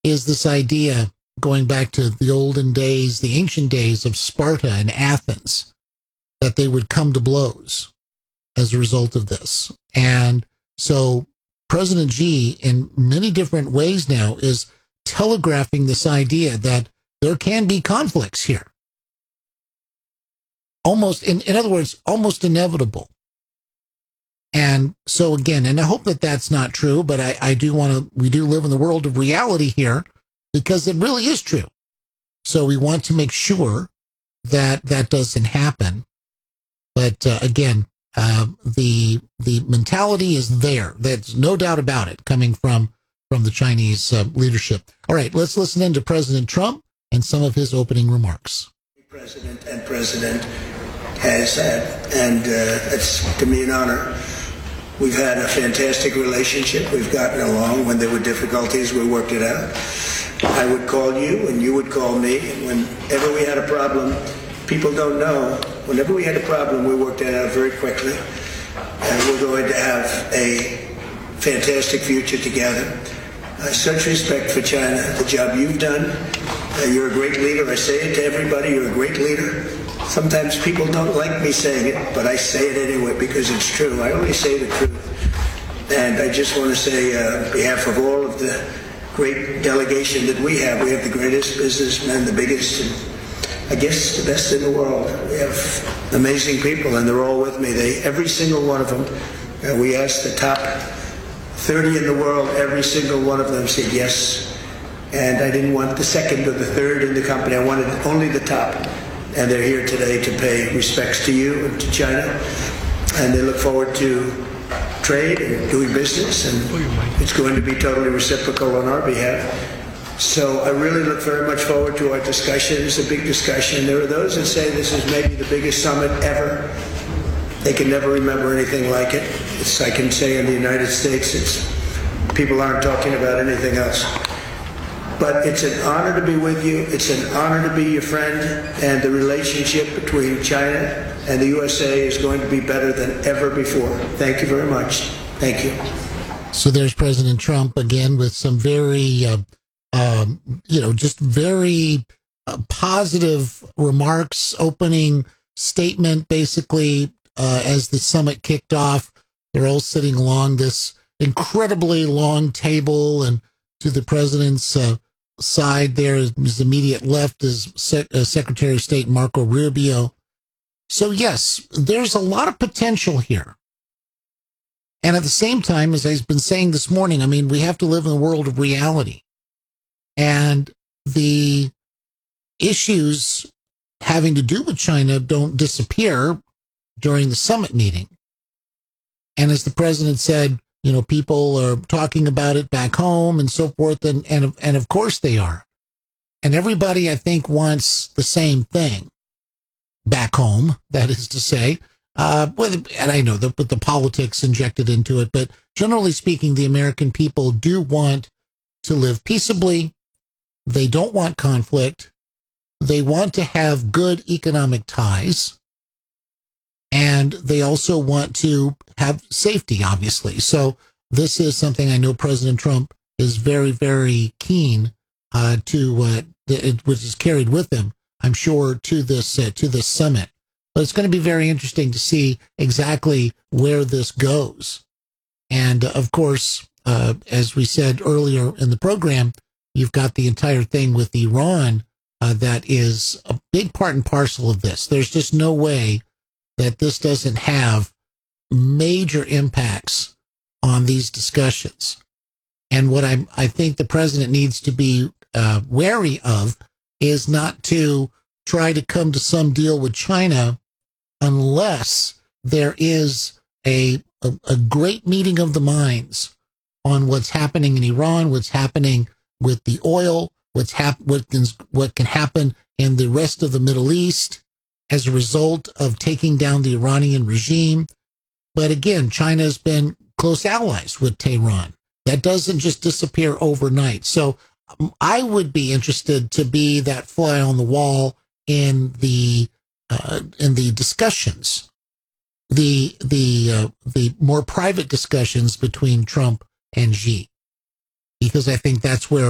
is this idea going back to the olden days, the ancient days of Sparta and Athens, that they would come to blows as a result of this. And so President Xi, in many different ways now, is telegraphing this idea that there can be conflicts here. Almost, in other words, almost inevitable. And so again, and I hope that that's not true, but I do want to, we do live in the world of reality here because it really is true. So we want to make sure that that doesn't happen. But again, the mentality is there. There's no doubt about it coming from the Chinese leadership. All right, let's listen in to President Trump and some of his opening remarks. President has had, and it's to me an honor. We've had a fantastic relationship. We've gotten along. When there were difficulties, we worked it out. I would call you, and you would call me. And whenever we had a problem, people don't know. Whenever we had a problem, we worked it out very quickly. And we're going to have a fantastic future together. Such respect for China, the job you've done. You're a great leader. I say it to everybody. You're a great leader. Sometimes people don't like me saying it, but I say it anyway because it's true. I only say the truth. And I just want to say, on behalf of all of the great delegation that we have the greatest businessmen, the biggest, and I guess the best in the world. We have amazing people, and they're all with me. Every single one of them. We asked the top 30 in the world, every single one of them said yes. And I didn't want the second or the third in the company. I wanted only the top. And they're here today to pay respects to you and to China. And they look forward to trade and doing business. And it's going to be totally reciprocal on our behalf. So I really look very much forward to our discussion. It's a big discussion. There are those that say this is maybe the biggest summit ever. They can never remember anything like it. I can say in the United States, people aren't talking about anything else. But it's an honor to be with you. It's an honor to be your friend. And the relationship between China and the USA is going to be better than ever before. Thank you very much. Thank you. So there's President Trump again with some very, just very positive remarks, opening statement, basically, as the summit kicked off. They're all sitting along this incredibly long table, and to the president's side there, his immediate left is Secretary of State Marco Rubio. So yes, there's a lot of potential here. And at the same time, as I've been saying this morning, I mean, we have to live in the world of reality. And the issues having to do with China don't disappear during the summit meeting. And as the president said, you know, people are talking about it back home and so forth, and of course they are. And everybody, I think, wants the same thing back home, that is to say, and I know that with the politics injected into it, but generally speaking, the American people do want to live peaceably. They don't want conflict. They want to have good economic ties. And they also want to have safety, obviously. So this is something I know President Trump is very, very keen which is carried with him, I'm sure, to this summit. But it's going to be very interesting to see exactly where this goes. And of course, as we said earlier in the program, you've got the entire thing with Iran that is a big part and parcel of this. There's just no way that this doesn't have major impacts on these discussions. And what I think the president needs to be wary of is not to try to come to some deal with China unless there is a great meeting of the minds on what's happening in Iran, what's happening with the oil, what can happen in the rest of the Middle East as a result of taking down the Iranian regime. But again, China has been close allies with Tehran. That doesn't just disappear overnight. So I would be interested to be that fly on the wall in the discussions, the more private discussions between Trump and Xi, because I think that's where